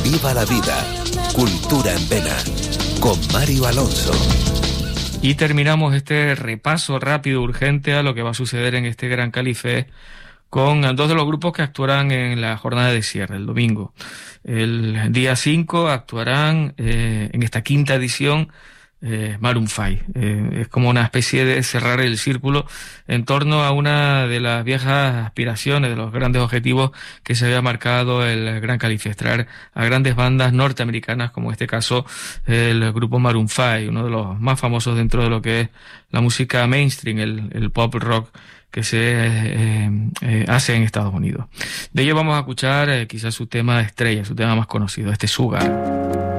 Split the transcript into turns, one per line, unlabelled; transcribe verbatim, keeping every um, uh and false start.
Viva la vida. Cultura en Vena. Con Mario Alonso.
Y terminamos este repaso rápido, urgente a lo que va a suceder en este Gran Calife con dos de los grupos que actuarán en la jornada de cierre, el domingo. El día cinco actuarán eh, en esta quinta edición eh, Maroon cinco. Eh, es como una especie de cerrar el círculo en torno a una de las viejas aspiraciones, de los grandes objetivos que se había marcado el Gran Calife, traer a grandes bandas norteamericanas, como en este caso el grupo Maroon cinco, uno de los más famosos dentro de lo que es la música mainstream, el, el pop rock que se eh, eh, hace en Estados Unidos. De ello vamos a escuchar eh, quizás su tema estrella, su tema más conocido, este Sugar.